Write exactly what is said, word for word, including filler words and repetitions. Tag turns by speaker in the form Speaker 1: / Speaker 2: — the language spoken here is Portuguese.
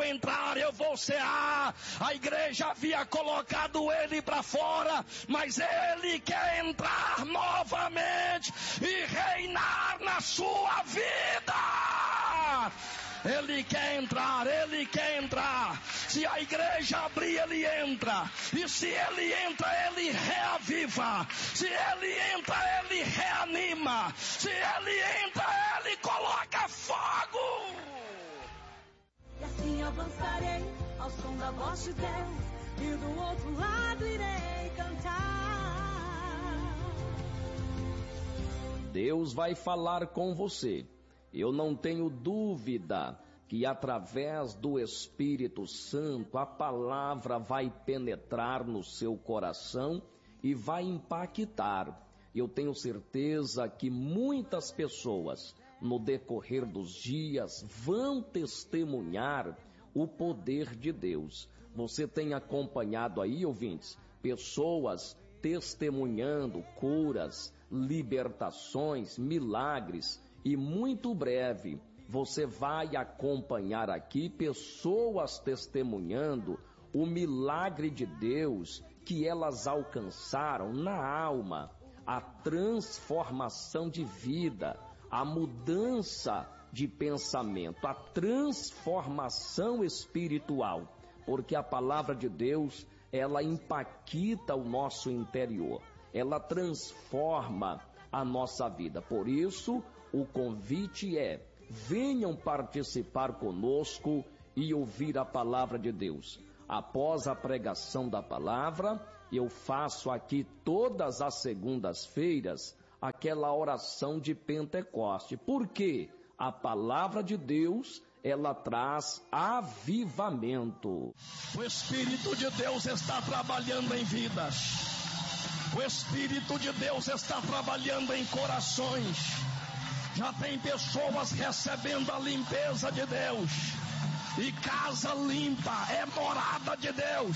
Speaker 1: entrar, eu vou cear. A igreja havia colocado ele para fora, mas ele quer entrar novamente e reinar na sua vida. Ele quer entrar, ele quer entrar. Se a igreja abrir, ele entra. E se ele entra, ele reaviva. Se ele entra, ele reanima. Se ele entra, ele coloca fogo.
Speaker 2: E assim avançarei ao som da voz de Deus, e do outro lado irei cantar.
Speaker 3: Deus vai falar com você. Eu não tenho dúvida que através do Espírito Santo a palavra vai penetrar no seu coração e vai impactar. Eu tenho certeza que muitas pessoas no decorrer dos dias vão testemunhar o poder de Deus. Você tem acompanhado aí, ouvintes, pessoas testemunhando curas, libertações, milagres. E muito breve você vai acompanhar aqui pessoas testemunhando o milagre de Deus que elas alcançaram na alma, a transformação de vida, a mudança de pensamento, a transformação espiritual, porque a palavra de Deus, ela impacta o nosso interior, ela transforma a nossa vida. Por isso, o convite é: venham participar conosco e ouvir a palavra de Deus. Após a pregação da palavra, eu faço aqui todas as segundas-feiras aquela oração de Pentecoste. Por quê? A palavra de Deus, ela traz avivamento.
Speaker 1: O Espírito de Deus está trabalhando em vidas. O Espírito de Deus está trabalhando em corações. Já tem pessoas recebendo a limpeza de Deus. E casa limpa é morada de Deus.